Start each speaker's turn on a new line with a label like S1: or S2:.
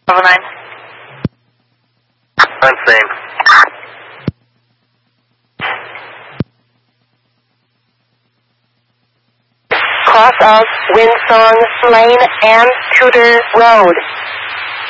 S1: 9.
S2: Same.
S3: Cross of Windsong Lane and Tudor Road.